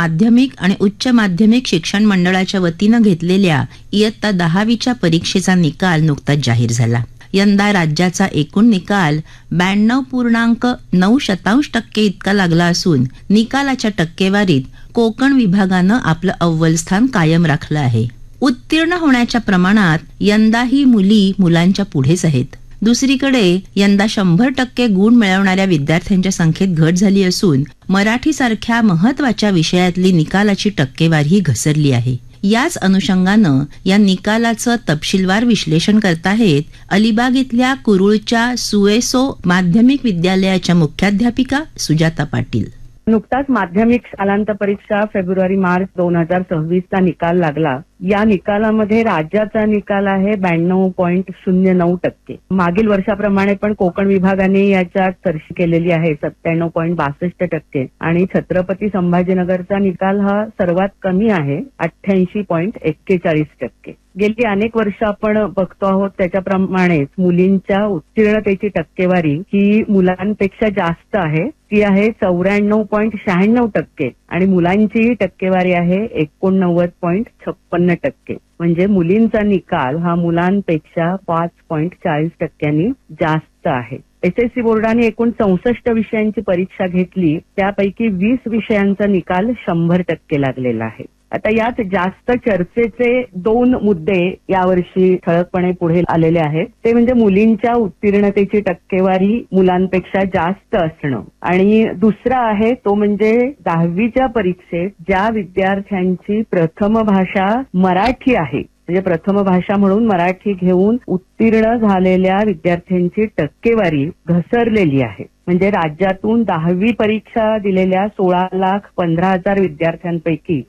माध्यमिक आणि उच्च माध्यमिक शिक्षण मंडळाच्या वतीनं घेतलेल्या इयत्ता 10वीच्या परीक्षेचा निकाल नुकताच जाहीर झाला. यंदा राज्याचा एकूण निकाल 92.9% इतका लागला असून निकालाच्या टक्केवारीत कोकण विभागानं आपलं अव्वल स्थान कायम राखलं आहे. उत्तीर्ण होण्याच्या प्रमाणात यंदाही मुली मुलांच्या पुढेच आहेत. दुसरीकडे यंदा 100% गुण मिळवणाऱ्या विद्यार्थ्यांच्या संख्येत घट झाली असून मराठीसारख्या महत्वाच्या विषयातली निकालाची टक्केवारी घसरली आहे. याच अनुषंगानं या निकालाचं तपशीलवार विश्लेषण करताहेत अलिबाग इथल्या कुरुळच्या सुएसो माध्यमिक विद्यालयाच्या मुख्याध्यापिका सुजाता पाटील. नुकताच माध्यमिक शालांत परीक्षा फेब्रुवारी-मार्च 2026 चा निकाल लागला. या निकालामध्ये राज्याचा निकाल आहे 92.09%. मागील वर्षाप्रमाणे पण कोकण विभागाने याच्यात सरशी केलेली आहे 97.62% आणि छत्रपती संभाजीनगरचा निकाल हा सर्वात कमी आहे 88.41%. गेली अनेक वर्ष आपण बघतो आहोत त्याच्याप्रमाणेच मुलींच्या उत्तीर्णतेची टक्केवारी ही मुलांपेक्षा जास्त आहे. ती आहे 94.96% आणि मुलांची टक्केवारी आहे 89.56%. म्हणजे मुलींचा निकाल हा मुलांपेक्षा 5.40% जास्त आहे. SSC बोर्डाने एकूण 64 विषयांची परीक्षा घेतली. त्यापैकी 20 विषयांचा निकाल 100% लागलेला आहे. आता यात जास्त चर्चेचे 2 मुद्दे यावर्षी ठळकपणे पुढे आलेले आहेत. ते म्हणजे मुलींच्या उत्तीर्णतेची टक्केवारी मुलांपेक्षा जास्त असणं आणि दुसरा आहे तो म्हणजे 10वीच्या परीक्षेत ज्या विद्यार्थ्यांची प्रथम भाषा मराठी आहे म्हणजे प्रथम भाषा म्हणून मराठी घेऊन उत्तीर्ण झालेल्या विद्यार्थ्यांची टक्केवारी घसरलेली आहे. म्हणजे राज्यातून 10वी परीक्षा दिलेल्या 16,15,000 विद्यार्थ्यांपैकी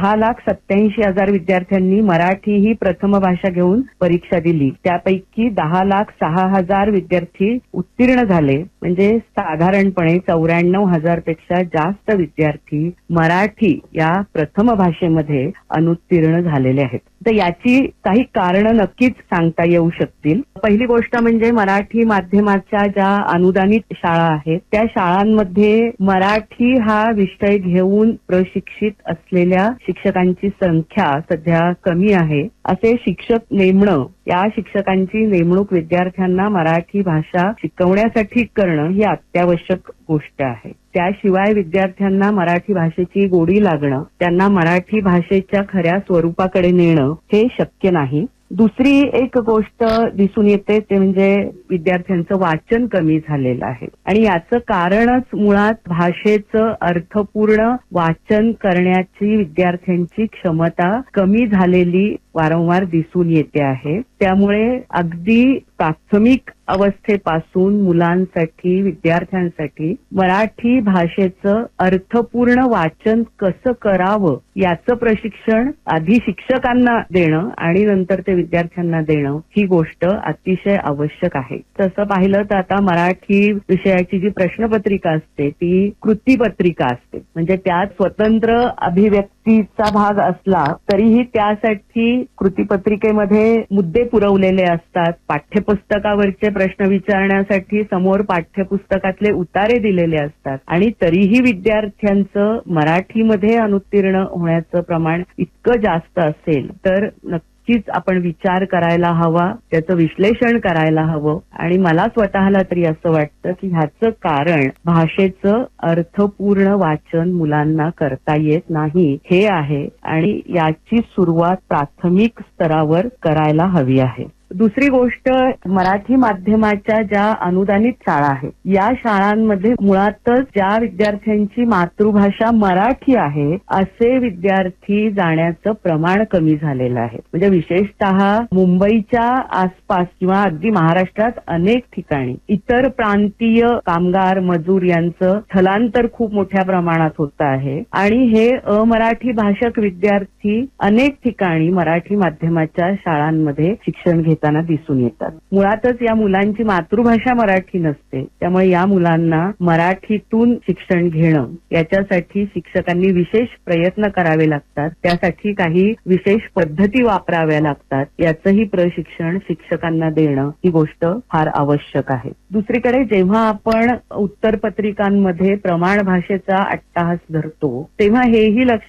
10,87,000 विद्यार्थ्यांनी मराठी ही प्रथम भाषा घेऊन परीक्षा दिली. त्यापैकी 10,06,000 विद्यार्थी उत्तीर्ण झाले. म्हणजे साधारणपणे 94,000 पेक्षा जास्त विद्यार्थी मराठी या प्रथम भाषेमध्ये अनुत्तीर्ण झालेले आहेत. तर याची काही कारणं नक्कीच सांगता येऊ शकतील. पहिली गोष्ट म्हणजे मराठी माध्यमाच्या ज्या अनुदानित शाळा आहेत त्या शाळांमध्ये मराठी हा विषय घेऊन प्रशिक्षित असलेल्या शिक्षकांची संख्या सध्या कमी आहे. असे शिक्षक नेमणं, या शिक्षकांची नेमणूक विद्यार्थ्यांना मराठी भाषा शिकवण्यासाठी करणं ही अत्यावश्यक गोष्ट आहे. त्याशिवाय विद्यार्थ्यांना मराठी भाषेची गोडी लागणं, त्यांना मराठी भाषेच्या खऱ्या स्वरूपाकडे नेणं हे शक्य नाही. दुसरी एक गोष्ट दिसून येते ते म्हणजे विद्यार्थ्यांचं वाचन कमी झालेलं आहे आणि याचं कारणच मुळात भाषेचं अर्थपूर्ण वाचन करण्याची विद्यार्थ्यांची क्षमता कमी झालेली वारंवार दिसून येते आहे. त्यामुळे अगदी प्राथमिक अवस्थेपासून मुलांसाठी, विद्यार्थ्यांसाठी मराठी भाषेचं अर्थपूर्ण वाचन कसं करावं याचं प्रशिक्षण आधी शिक्षकांना देणं आणि नंतर ते विद्यार्थ्यांना देणं ही गोष्ट अतिशय आवश्यक आहे. तसं पाहिलं तर आता मराठी विषयाची जी प्रश्नपत्रिका असते ती कृतीपत्रिका असते. म्हणजे त्यात स्वतंत्र अभिव्यक्तीचा भाग असला तरीही त्यासाठी कृतीपत्रिकेमध्ये मुद्दे पुरवलेले असतात. पाठ्यपुस्तकावरचे प्रश्न विचारण्यासाठी समोर पाठ्यपुस्तकातले उतारे दिलेले असतात आणि तरीही विद्यार्थ्यांचं मराठीमध्ये अनुत्तीर्ण होण्याचं प्रमाण इतकं जास्त असेल तर नक्कीच आपण विचार करायला हवा, त्याचं विश्लेषण करायला हवं. आणि मला स्वतःला तरी असं वाटतं की ह्याचं कारण भाषेचं अर्थपूर्ण वाचन मुलांना करता येत नाही हे आहे आणि याची सुरुवात प्राथमिक स्तरावर करायला हवी आहे. दुसरी गोष्ट मराठी माध्यमाच्या ज्या अनुदानित शाळा आहेत या शाळांमध्ये मुळातच ज्या विद्यार्थ्यांची मातृभाषा मराठी आहे असे विद्यार्थी जाण्याचं प्रमाण कमी झालेलं आहे. म्हणजे विशेषतः मुंबईच्या आसपास किंवा अगदी महाराष्ट्रात अनेक ठिकाणी इतर प्रांतीय कामगार मजूर यांचं स्थलांतर खूप मोठ्या प्रमाणात होत आहे आणि हे अमराठी भाषक विद्यार्थी अनेक ठिकाणी मराठी माध्यमाच्या शाळांमध्ये शिक्षण घेताना दिसून येतात. मुळातच या मुलांची मातृभाषा मराठी नसते, त्यामुळे या मुलांना मराठीतून शिक्षण घेणं याच्यासाठी शिक्षकांनी विशेष प्रयत्न करावे लागतात. त्यासाठी काही विशेष पद्धती वापराव्या लागतात. याचंही प्रशिक्षण शिक्षकांना देणं ही गोष्ट फार आवश्यक आहे. दुसरीकडे जेव्हा आपण उत्तरपत्रिकांमध्ये प्रमाण भाषेचा अट्टाहास धरतो तेव्हा हेही लक्षात